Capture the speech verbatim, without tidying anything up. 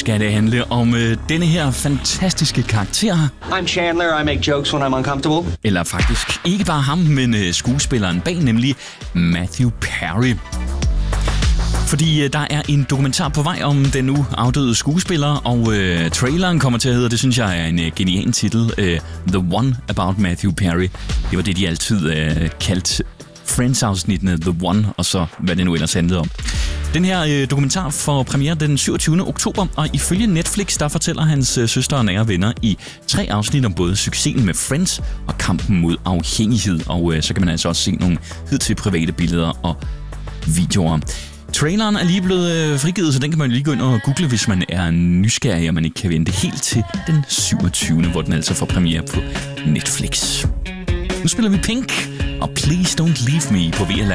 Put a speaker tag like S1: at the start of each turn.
S1: skal det handle om øh, denne her fantastiske karakter.
S2: I'm Chandler, I make jokes when I'm uncomfortable.
S1: Eller faktisk ikke bare ham, men øh, skuespilleren bag, nemlig Matthew Perry. Fordi øh, der er en dokumentar på vej om den nu afdøde skuespiller, og øh, traileren kommer til at hedde, det synes jeg er en øh, genial titel, øh, The One About Matthew Perry. Det var det, de altid øh, kaldte Friends-afsnittene, The One, og så hvad det nu ellers handlede om. Den her øh, dokumentar får premiere den syvogtyvende oktober, og ifølge Netflix, der fortæller hans øh, søster og nære venner i tre afsnit om både succesen med Friends og kampen mod afhængighed, og øh, så kan man altså også se nogle hidtil private billeder og videoer. Traileren er lige blevet øh, frigivet, så den kan man lige gå ind og google, hvis man er nysgerrig, og man ikke kan vente helt til den syvogtyvende, hvor den altså får premiere på Netflix. Nu spiller vi Pink og Please Don't Leave Me på V L R.